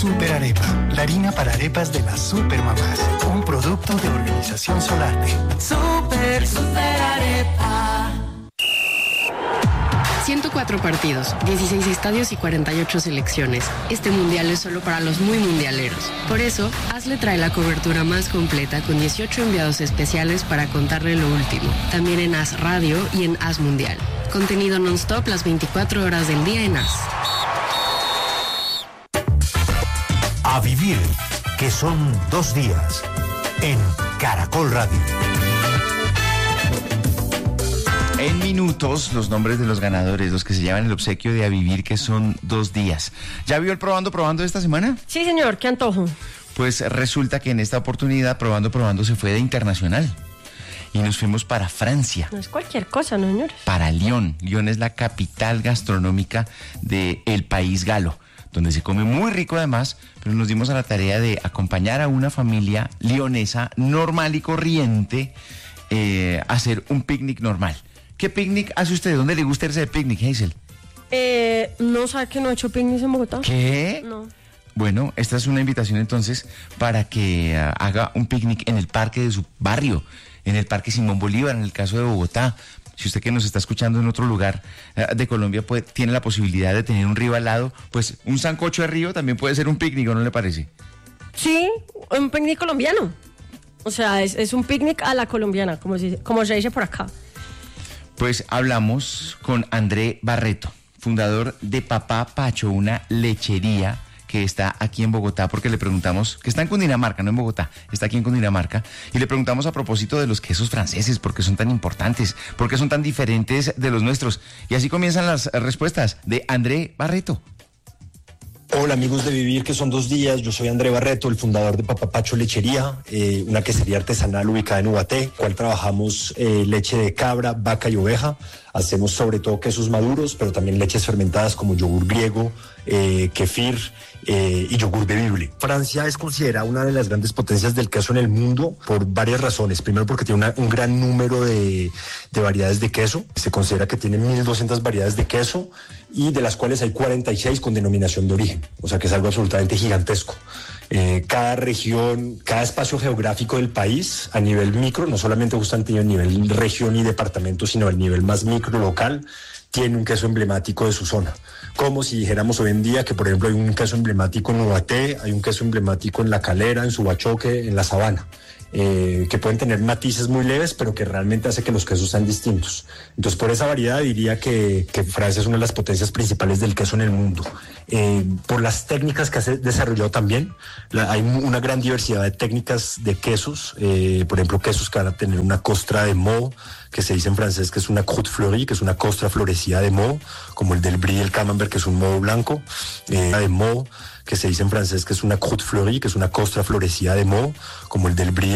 Super Arepa, la harina para arepas de las supermamás. Un producto de Organización Solarte. Super Arepa. 104 partidos, 16 estadios y 48 selecciones. Este mundial es solo para los muy mundialeros. Por eso, AS le trae la cobertura más completa con 18 enviados especiales para contarle lo último. También en AS Radio y en AS Mundial. Contenido non-stop las 24 horas del día en AS. A vivir, que son 2 días, en Caracol Radio. En minutos, los nombres de los ganadores, los que se llevan el obsequio de A Vivir, que son 2 días. ¿Ya vio el probando de esta semana? Sí, señor, qué antojo. Pues resulta que en esta oportunidad, probando se fue de internacional. Y nos fuimos para Francia. No es cualquier cosa, ¿no, señores? Para Lyon. Lyon es la capital gastronómica del país galo, donde se come muy rico además, pero nos dimos a la tarea de acompañar a una familia lionesa normal y corriente a hacer un picnic normal. ¿Qué picnic hace usted? ¿Dónde le gusta irse de picnic, Hazel? No, ¿sabe que no he hecho picnic en Bogotá? ¿Qué? No. Bueno, esta es una invitación entonces para que haga un picnic en el parque de su barrio, en el Parque Simón Bolívar, en el caso de Bogotá. Si usted que nos está escuchando en otro lugar de Colombia tiene la posibilidad de tener un río al lado, pues un sancocho de río también puede ser un picnic, ¿o no le parece? Sí, un picnic colombiano. O sea, es un picnic a la colombiana, como se dice por acá. Pues hablamos con André Barreto, fundador de Papá Pacho, una lechería que está aquí en Bogotá, porque le preguntamos, que está en Cundinamarca, no en Bogotá, está aquí en Cundinamarca, y le preguntamos a propósito de los quesos franceses, por qué son tan importantes, por qué son tan diferentes de los nuestros. Y así comienzan las respuestas de André Barreto. Hola amigos de Vivir, que son 2 días. Yo soy André Barreto, el fundador de Papá Pacho Lechería, una quesería artesanal ubicada en Ubaté, cual trabajamos leche de cabra, vaca y oveja. Hacemos sobre todo quesos maduros, pero también leches fermentadas como yogur griego, kefir y yogur bebible. Francia es considerada una de las grandes potencias del queso en el mundo por varias razones. Primero, porque tiene un gran número de variedades de queso. Se considera que tiene 1.200 variedades de queso y de las cuales hay 46 con denominación de origen. O sea que es algo absolutamente gigantesco. Cada región, cada espacio geográfico del país a nivel micro, no solamente justamente a nivel región y departamento, sino al nivel más micro local, tiene un queso emblemático de su zona. Como si dijéramos hoy en día que, por ejemplo, hay un queso emblemático en Ubaté, hay un queso emblemático en La Calera, en Subachoque, en La Sabana, que pueden tener matices muy leves, pero que realmente hace que los quesos sean distintos. Entonces, por esa variedad diría que Francia es una de las potencias principales del queso en el mundo. Por las técnicas que ha desarrollado también, hay una gran diversidad de técnicas de quesos, por ejemplo, quesos que van a tener una costra de moho, que se dice en francés que es una croûte fleurie, que es una costra florecida de moho, como el del brie y el camembert, que es un moho blanco, de moho, que se dice en francés que es una croûte fleurie, que es una costra florecida de moho, como el del brie